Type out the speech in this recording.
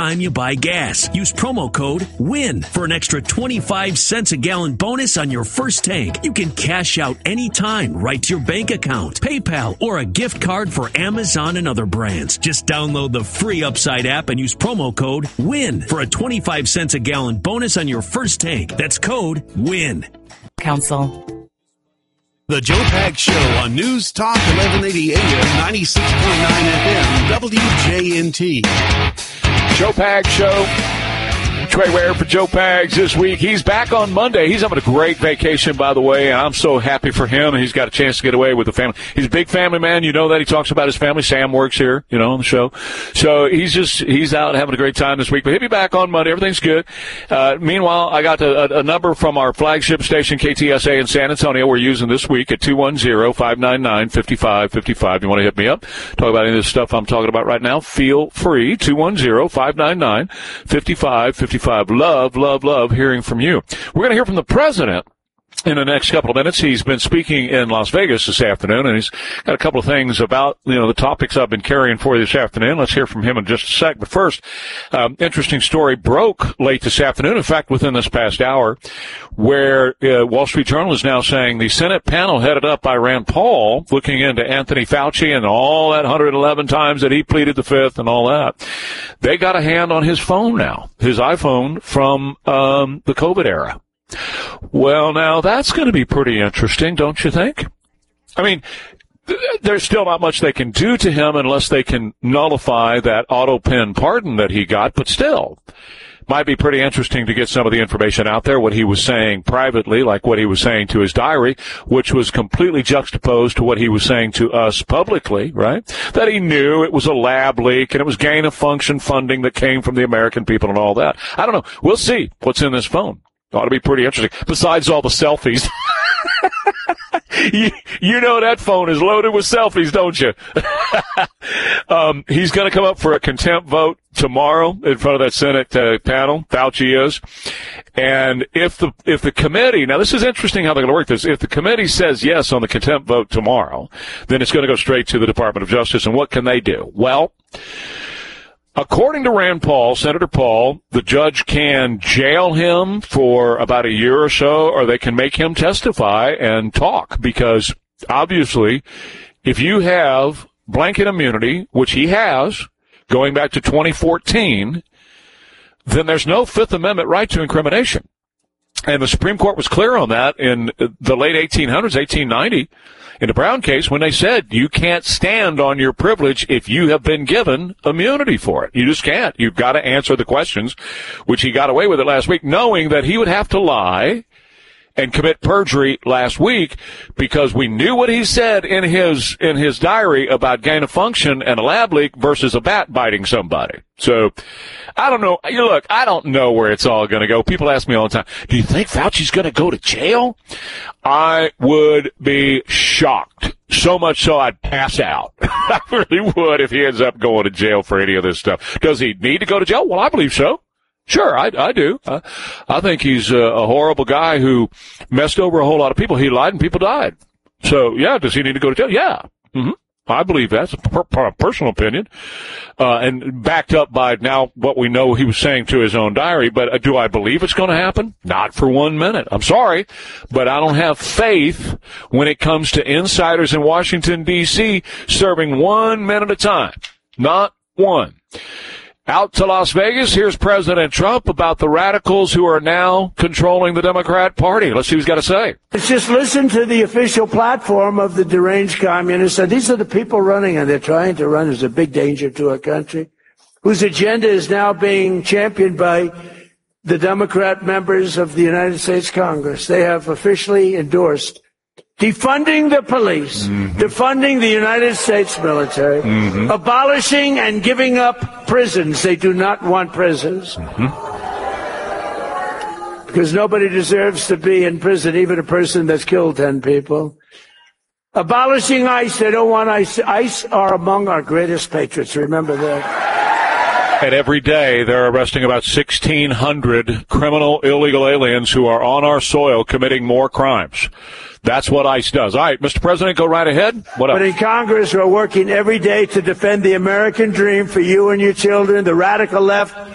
time you buy gas. Use promo code WIN for an extra 25 cents a gallon bonus on your first tank. You can cash out anytime right to your bank account, PayPal, or a gift card for Amazon and other brands. Just download the free Upside app and use promo code WIN for a 25 cents a gallon bonus on your first tank. That's code WIN. Council. The Joe Pags Show on News Talk 1180 AM 96.9 FM WJNT. Joe Pags Show. Trey Ware for Joe Pags this week. He's back on Monday. He's having a great vacation, by the way, and I'm so happy for him. He's got a chance to get away with the family. He's a big family man. You know that. He talks about his family. Sam works here, on the show. So he's out having a great time this week. But he'll be back on Monday. Everything's good. Meanwhile, I got a number from our flagship station, KTSA in San Antonio, we're using this week at 210-599-5555. You want to hit me up? Talk about any of this stuff I'm talking about right now? Feel free. 210-599-5555. Love hearing from you. We're going to hear from the president in the next couple of minutes. He's been speaking in Las Vegas this afternoon, and he's got a couple of things about, the topics I've been carrying for you this afternoon. Let's hear from him in just a sec. But first, interesting story broke late this afternoon, in fact, within this past hour, where Wall Street Journal is now saying the Senate panel headed up by Rand Paul, looking into Anthony Fauci and all that 111 times that he pleaded the fifth and all that. They got a hand on his phone now, his iPhone from the COVID era. Well, now, that's going to be pretty interesting, don't you think? I mean, there's still not much they can do to him unless they can nullify that auto-pen pardon that he got, but still, might be pretty interesting to get some of the information out there, what he was saying privately, like what he was saying to his diary, which was completely juxtaposed to what he was saying to us publicly, right? That he knew it was a lab leak and it was gain-of-function funding that came from the American people and all that. I don't know. We'll see what's in this phone. Ought to be pretty interesting. Besides all the selfies. You know that phone is loaded with selfies, don't you? He's going to come up for a contempt vote tomorrow in front of that Senate panel. Fauci is. And if the committee, now this is interesting how they're going to work this. If the committee says yes on the contempt vote tomorrow, then it's going to go straight to the Department of Justice. And what can they do? Well, according to Rand Paul, Senator Paul, the judge can jail him for about a year or so, or they can make him testify and talk, because obviously if you have blanket immunity, which he has, going back to 2014, then there's no Fifth Amendment right to incrimination. And the Supreme Court was clear on that in the late 1800s, 1890. In the Brown case, when they said you can't stand on your privilege if you have been given immunity for it. You just can't. You've got to answer the questions, which he got away with it last week, knowing that he would have to lie and commit perjury last week, because we knew what he said in his diary about gain of function and a lab leak versus a bat biting somebody. So, I don't know. Look, I don't know where it's all going to go. People ask me all the time, do you think Fauci's going to go to jail? I would be shocked. So much so I'd pass out. I really would if he ends up going to jail for any of this stuff. Does he need to go to jail? Well, I believe so. Sure, I do. I think he's a horrible guy who messed over a whole lot of people. He lied and people died. So, yeah, does he need to go to jail? Yeah. Mm-hmm. I believe that's a personal opinion, and backed up by now what we know he was saying to his own diary. But do I believe it's going to happen? Not for 1 minute. I'm sorry, but I don't have faith when it comes to insiders in Washington, D.C. serving 1 minute at a time. Not one. Out to Las Vegas, here's President Trump about the radicals who are now controlling the Democrat Party. Let's see what he's got to say. Let's just listen to the official platform of the deranged communists. And these are the people running, and they're trying to run as a big danger to our country, whose agenda is now being championed by the Democrat members of the United States Congress. They have officially endorsed defunding the police, defunding the United States military, abolishing and giving up prisons. They do not want prisons. Because nobody deserves to be in prison, even a person that's killed 10 people. Abolishing ICE. They don't want ICE. ICE are among our greatest patriots. Remember that. And every day they're arresting about 1,600 criminal illegal aliens who are on our soil committing more crimes. That's what ICE does. All right, Mr. President, go right ahead. What else? But in Congress, we're working every day to defend the American dream for you and your children. The radical left